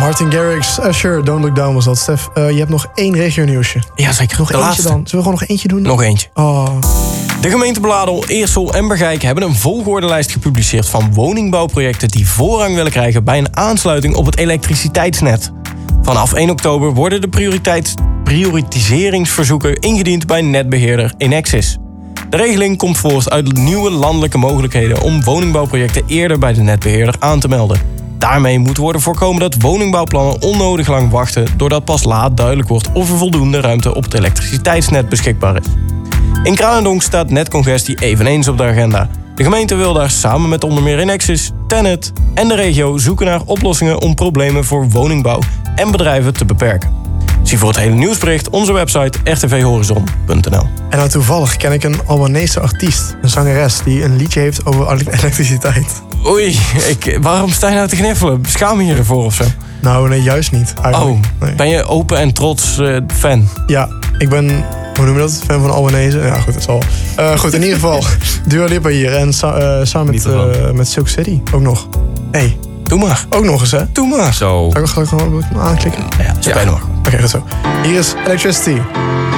Martin Garrix, Usher, Don't Look Down was dat. Stef, je hebt nog 1 regio-nieuwsje. Ja, zeker. Nog De eentje laatste. dan? Zullen we gewoon nog eentje doen? Nog eentje. Oh. De gemeente Bladel, Eersel en Bergijk hebben een volgordelijst gepubliceerd van woningbouwprojecten die voorrang willen krijgen bij een aansluiting op het elektriciteitsnet. Vanaf 1 oktober worden de prioritiseringsverzoeken ingediend bij netbeheerder Enexis. De regeling komt voort uit nieuwe landelijke mogelijkheden om woningbouwprojecten eerder bij de netbeheerder aan te melden. Daarmee moet worden voorkomen dat woningbouwplannen onnodig lang wachten, doordat pas laat duidelijk wordt of er voldoende ruimte op het elektriciteitsnet beschikbaar is. In Kranendonk staat netcongestie eveneens op de agenda. De gemeente wil daar samen met onder meer Enexis, TenneT en de regio zoeken naar oplossingen om problemen voor woningbouw en bedrijven te beperken. Zie voor het hele nieuwsbericht onze website rtvhorizon.nl. En nou toevallig ken ik een Albanese artiest, een zangeres, die een liedje heeft over elektriciteit. Oei, waarom sta je nou te gniffelen? Schaam je je ervoor of zo? Nou, nee, juist niet. Oh, nee. Ben je open en trots fan? Ja, ik ben, hoe noem je dat? Fan van Albanese. Ja, goed, dat zal. Goed, in ieder geval, Dua Lipa hier. En samen met Silk City ook nog. Hey, doe maar. Ook nog eens, hè? Doe maar. Zo. Zal ik gewoon aanklikken? Ja, spelen maar. Oké, goed zo. Hier is Electricity.